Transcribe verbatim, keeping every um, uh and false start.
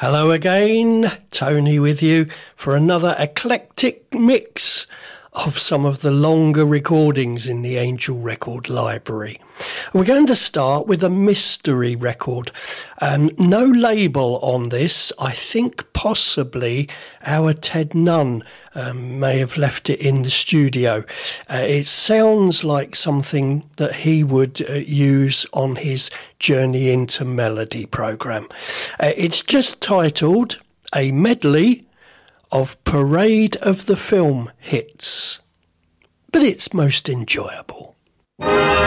Hello again, Tony with you for another eclectic mix of some of the longer recordings in the Angel Record Library. We're going to start with a mystery record. Um, no label on this. I think possibly our Ted Nunn um, may have left it in the studio. Uh, it sounds like something that he would uh, use on his Journey into Melody programme. Uh, it's just titled A Medley of Parade of the Film Hits, but it's most enjoyable.